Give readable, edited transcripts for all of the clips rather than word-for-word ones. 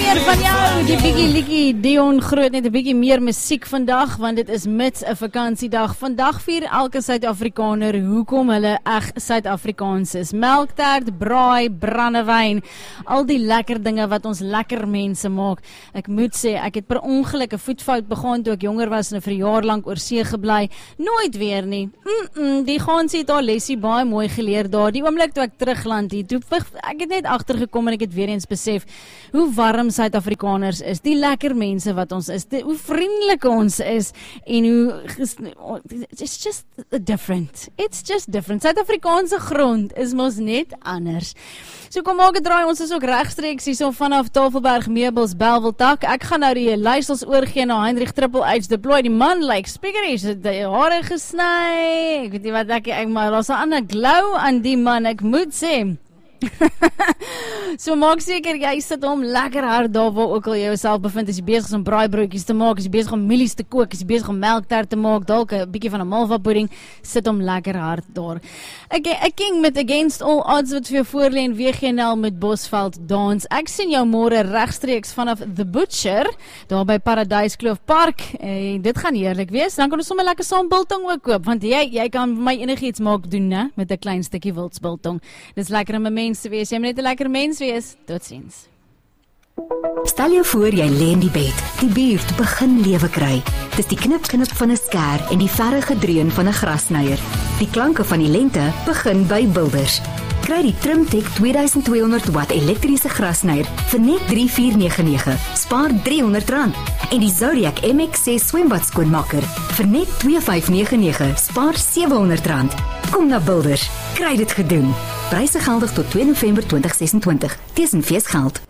meer van jou, die Biggie Liedjie Dion Groot, net 'n bietjie meer musiek vandag, want dit is met 'n vakansiedag. Vandag vier elke Suid-Afrikaner hoekom hulle eg Suid-Afrikaans is. Melktert, braai, brandewyn, al die lekker dinge wat ons lekker mense maak. Ek moet sê, ek het per ongeluk 'n voetfout begaan toe ek jonger was en vir 'n jaar lank oor see gebly. Nooit weer nie. Die gansie het haar lesie baie mooi geleer daar. Die oomblik toe ek terugland hier, toe ek het net agtergekom en ek het weer eens besef hoe warm Suid-Afrikaners is, die lekker mense wat ons is, hoe vriendelik ons is, en hoe, it's just different. Suid-Afrikaanse grond is mos net anders. So kom maak 'n draai, ons is ook regstreeks hierso vanaf Tafelberg Meubels, Belweltak. Ek gaan nou die leiersels oorgee na Heinrich Triple H Deploy, die man lyk spiekeries, het die hare gesny, ek weet nie wat ek maar daar's 'n ander glow aan die man, ek moet sê. So maak seker jy sit hom lekker hard daar waar ook al jy jouself bevind, as jy besig is om braaibroodjies te maak, as jy besig om mielies te kook, as jy besig om melktert te maak, dalk 'n bietjie van 'n malva pudding, sit hom lekker hard daar. Ek king met Against All Odds wat vir jou voorlê en WGNL met Bosveld dans. Ek sien jou môre regstreeks vanaf The Butcher daar by Paradise Kloof Park. Dit gaan heerlik wees. Dan kan ons sommer lekker saam biltong ook koop, want jy kan vir my enigiets maak doen, né, met 'n klein stukkie wildsbiltong. Dis lekker om 'n mens te wees. Jy moet net 'n lekker mens wees. Totsiens. Stel jou voor jy lê in die bed. Die buurt begin lewe kry. Dis die knip van 'n skêr en die verre gedreun van 'n grasnyer. Die klanke van die lente begin by Builders. Kry die Trimtek 2200 watt elektriese grasnyer vir net R3499. Spaar R300. En die Zodiac MX6 swembad skoonmaker vir net R2599. Spaar R700. Kom na Builders. Kry dit gedoen. Pryse geldig tot 2 November 2026. Teen feesgeld.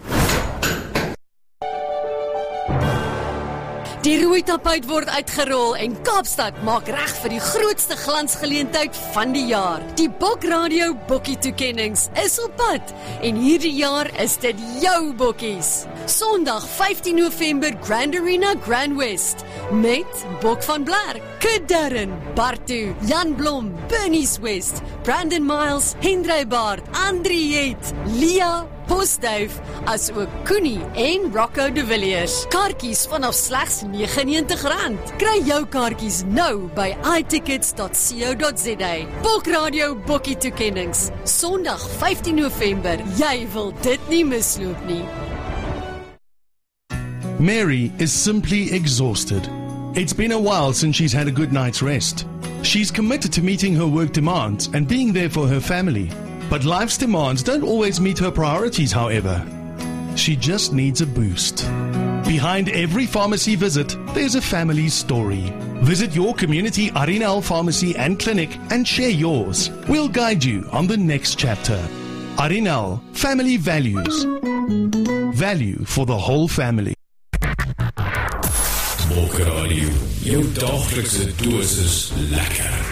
Die rooi tapuit word uitgerol en Kaapstad maak reg vir die grootste glansgeleentheid van die jaar. Die Bok Radio Bokkie toekennings is op pad en hierdie jaar is dit jou bokkies. Sondag 15 November Grand Arena Grand West met Bok van Blerk, Kudarren, Bartu, Jan Blom, Bernie West, Brandon Miles, Hendrey Baard, Andriet, Lia, Postduif, as ook Koenie en Rocco de Villiers. Kaartjies vanaf slegs R99. Kry jou kaartjies nou by itickets.co.za. Bok Radio Bokkie toekennings. Sondag 15 November. Jy wil dit nie misloop nie. Mary is simply exhausted. It's been a while since she's had a good night's rest. She's committed to meeting her work demands and being there for her family. But life's demands don't always meet her priorities, however. She just needs a boost. Behind every pharmacy visit, there's a family story. Visit your community Arinal pharmacy and clinic and share yours. We'll guide you on the next chapter. Arinal, family values. Value for the whole family. Bok Radio, jou daglikse dosis lekker.